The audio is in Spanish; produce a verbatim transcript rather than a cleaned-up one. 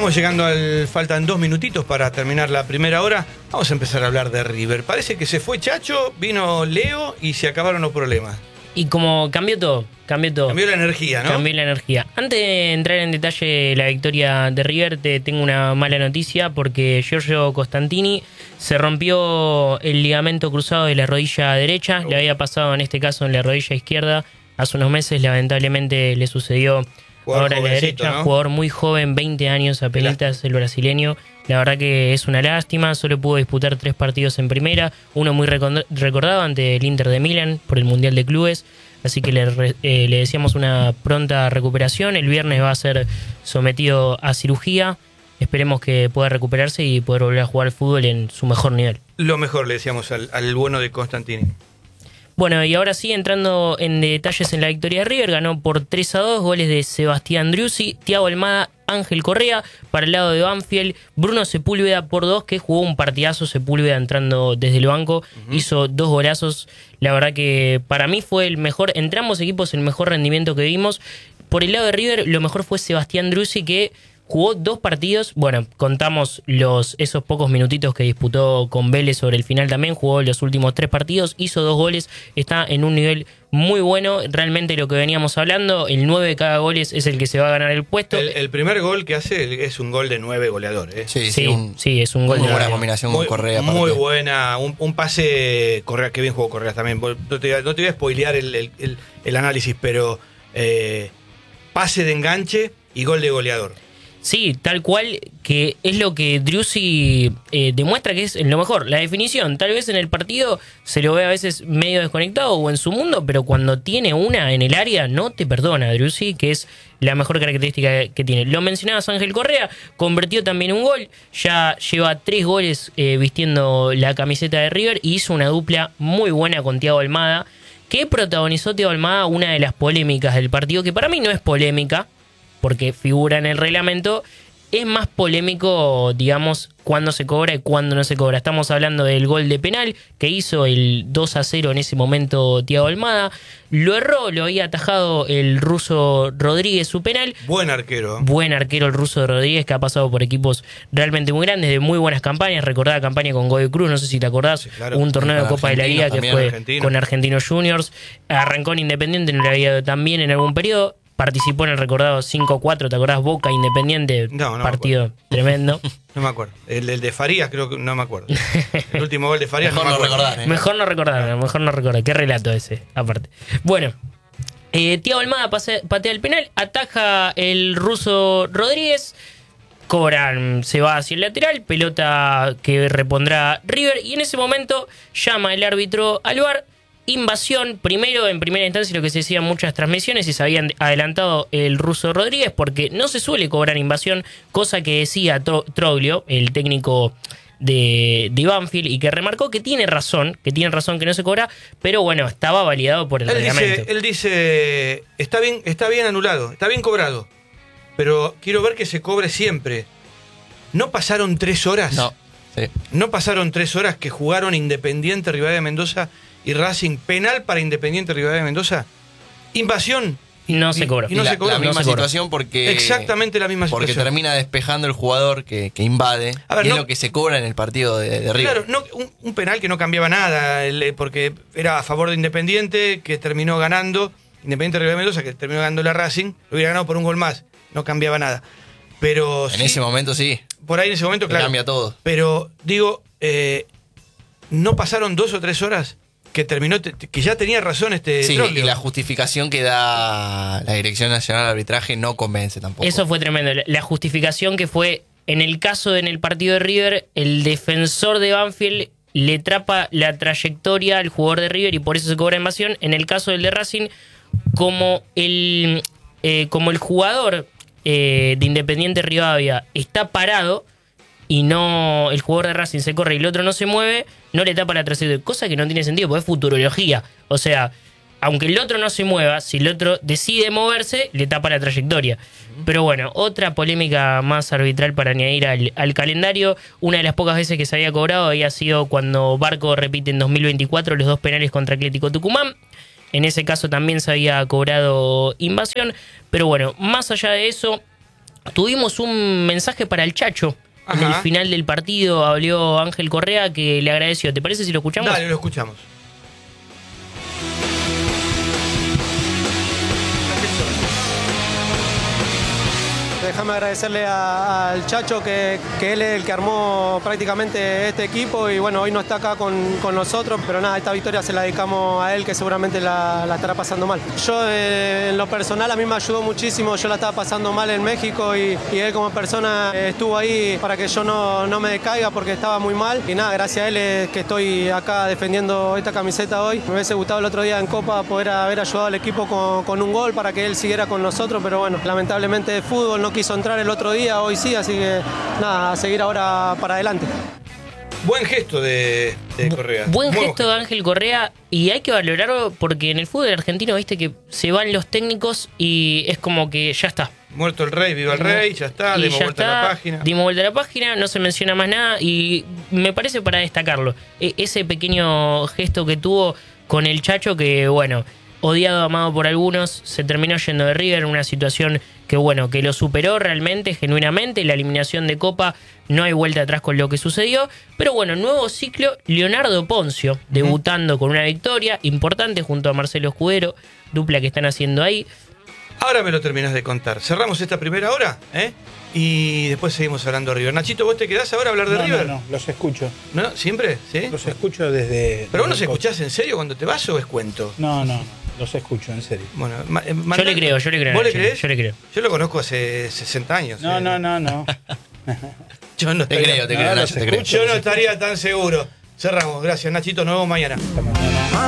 Estamos llegando al... Faltan dos minutitos para terminar la primera hora. Vamos a empezar a hablar de River. Parece que se fue Chacho, vino Leo y se acabaron los problemas. Y como cambió todo, cambió todo. Cambió la energía, ¿no? Cambió la energía. Antes de entrar en detalle de la victoria de River, te tengo una mala noticia porque Giorgio Costantini se rompió el ligamento cruzado de la rodilla derecha. Oh. Le había pasado en este caso en la rodilla izquierda. Hace unos meses lamentablemente le sucedió jugador ahora en la derecha. ¿No? Jugador muy joven, veinte años apenas, el brasileño. La verdad que es una lástima, solo pudo disputar tres partidos en primera, uno muy recordado ante el Inter de Milán por el Mundial de Clubes, así que le, eh, le deseamos una pronta recuperación. El viernes va a ser sometido a cirugía, esperemos que pueda recuperarse y poder volver a jugar al fútbol en su mejor nivel. Lo mejor le decíamos al, al bueno de Costantini. Bueno, y ahora sí, entrando en detalles en la victoria de River, ganó por tres a dos, goles de Sebastián Driussi, Thiago Almada, Ángel Correa, para el lado de Banfield, Bruno Sepúlveda por dos, que jugó un partidazo. Sepúlveda entrando desde el banco, uh-huh. hizo dos golazos. La verdad que para mí fue el mejor, entre ambos equipos, el mejor rendimiento que vimos. Por el lado de River, lo mejor fue Sebastián Driussi, que jugó dos partidos. Bueno, contamos los esos pocos minutitos que disputó con Vélez sobre el final también. Jugó los últimos tres partidos, hizo dos goles, está en un nivel muy bueno. Realmente lo que veníamos hablando, el nueve de cada gol es el que se va a ganar el puesto. El, el primer gol que hace es un gol de nueve goleador. ¿eh? Sí, sí, un, sí, es un gol muy de buena combinación muy, con Correa. Muy buena, un, un pase Correa, que bien jugó Correa también. No te, no te voy a spoilear el, el, el, el análisis, pero eh, pase de enganche y gol de goleador. Sí, tal cual, que es lo que Driussi eh, demuestra que es lo mejor. La definición, tal vez en el partido se lo ve a veces medio desconectado o en su mundo, pero cuando tiene una en el área no te perdona Driussi, que es la mejor característica que tiene. Lo mencionabas, Ángel Correa, convirtió también un gol, ya lleva tres goles eh, vistiendo la camiseta de River y hizo una dupla muy buena con Thiago Almada, que protagonizó Thiago Almada una de las polémicas del partido, que para mí no es polémica, porque figura en el reglamento. Es más polémico, digamos, cuándo se cobra y cuándo no se cobra. Estamos hablando del gol de penal que hizo el dos a cero en ese momento Thiago Almada. Lo erró, lo había atajado el ruso Rodríguez su penal. Buen arquero. Buen arquero el ruso Rodríguez, que ha pasado por equipos realmente muy grandes, de muy buenas campañas. Recordada campaña con Godoy Cruz, no sé si te acordás, sí, claro. Un torneo de Copa de la Liga que fue Argentino. Con Argentinos Juniors. Arrancó en Independiente, no le había ido tan bien en algún periodo. Participó en el recordado cinco cuatro, ¿te acordás? Boca Independiente, no, no partido tremendo. No me acuerdo. El, el de Farías creo que no me acuerdo. El último gol de Farías mejor no me no acuerdo. Recordar, ¿eh? Mejor no recordar, mejor no recordar. Qué relato ese, aparte. Bueno, eh, Thiago Almada pase, patea el penal, ataja el ruso Rodríguez, cobran, se va hacia el lateral, pelota que repondrá River, y en ese momento llama el árbitro al V A R. Invasión, primero en primera instancia lo que se decía en muchas transmisiones y se habían adelantado el ruso Rodríguez porque no se suele cobrar invasión, cosa que decía Troglio, el técnico de, de Banfield, y que remarcó que tiene razón, que tiene razón que no se cobra, pero bueno, estaba validado por el él reglamento. Dice, él dice, está bien, está bien anulado, está bien cobrado, pero quiero ver que se cobre siempre. ¿No pasaron tres horas? No, sí. ¿No pasaron tres horas que jugaron Independiente, Rivadavia de Mendoza y Racing? Penal para Independiente, Rivadavia de Mendoza. Invasión. Y no se cobró. Y no y la, se cobró. la misma no se situación porque... Exactamente la misma porque situación. Porque termina despejando el jugador que, que invade. A ver, y no, es lo que se cobra en el partido de, de River. Claro, no, un, un penal que no cambiaba nada, el, porque era a favor de Independiente, que terminó ganando. Independiente, Rivadavia de Mendoza, que terminó ganando la Racing. Lo hubiera ganado por un gol más. No cambiaba nada. Pero en sí, ese momento sí. Por ahí en ese momento, claro. Cambia todo. Pero, digo, eh, ¿no pasaron dos o tres horas que terminó, que ya tenía razón este Sí, Troglio? Y la justificación que da la Dirección Nacional de Arbitraje no convence tampoco. Eso fue tremendo. La justificación que fue, en el caso de en el partido de River, el defensor de Banfield le trapa la trayectoria al jugador de River y por eso se cobra invasión. En el caso del de Racing, como el, eh, como el jugador eh, de Independiente Rivadavia está parado y no, el jugador de Racing se corre y el otro no se mueve, no le tapa la trayectoria, cosa que no tiene sentido porque es futurología. O sea, aunque el otro no se mueva, si el otro decide moverse, le tapa la trayectoria. Pero bueno, otra polémica más arbitral para añadir al, al calendario. Una de las pocas veces que se había cobrado había sido cuando Barco repite en dos mil veinticuatro los dos penales contra Atlético Tucumán. En ese caso también se había cobrado invasión. Pero bueno, más allá de eso, tuvimos un mensaje para el Chacho. En el Ajá. final del partido habló Ángel Correa que le agradeció. ¿Te parece si lo escuchamos? Dale, lo escuchamos. Déjame agradecerle a- al Chacho que, que él es el que armó prácticamente este equipo y bueno, hoy no está acá con, con nosotros, pero nada, esta victoria se la dedicamos a él que seguramente la, la estará pasando mal. Yo eh, en lo personal a mí me ayudó muchísimo, yo la estaba pasando mal en México y, y él como persona eh, estuvo ahí para que yo no, no me decaiga porque estaba muy mal y nada, gracias a él es que estoy acá defendiendo esta camiseta hoy. Me hubiese gustado el otro día en Copa poder haber ayudado al equipo con, con un gol para que él siguiera con nosotros, pero bueno, lamentablemente el fútbol no quiso entrar el otro día, hoy sí, así que nada, a seguir ahora para adelante. Buen gesto de, de Correa. Buen Muy gesto de Ángel Correa y hay que valorarlo porque en el fútbol argentino viste que se van los técnicos y es como que ya está. Muerto el rey, viva el rey, ya está, Y dimos ya vuelta está, a la página. Dimos vuelta a la página, no se menciona más nada y me parece para destacarlo. E- ese pequeño gesto que tuvo con el Chacho que, bueno, odiado, amado por algunos, se terminó yendo de River en una situación que, bueno, que lo superó realmente, genuinamente. La eliminación de Copa, no hay vuelta atrás con lo que sucedió. Pero bueno, nuevo ciclo, Leonardo Poncio, debutando con una victoria importante junto a Marcelo Escudero, dupla que están haciendo ahí. Ahora me lo terminás de contar. Cerramos esta primera hora, ¿eh? Y después seguimos hablando de River. Nachito, ¿vos te quedás ahora a hablar de No, River? no, no, los escucho. ¿No? ¿Siempre? ¿Sí? Los escucho desde... ¿Pero vos no desde se el escuchás en serio cuando te vas o es cuento? No, no, no, los escucho, en serio. Bueno, ma- eh, Yo mandá- le creo, yo le creo. ¿Vos le Nacho, creés? Yo le creo. Yo lo conozco hace sesenta años. No, eh. no, no, no. Yo no Te estaría, creo, te No, creo, los Nacho, te creo. escucho. yo no estaría tan seguro. Cerramos. Gracias, Nachito. Nos vemos mañana. Hasta mañana.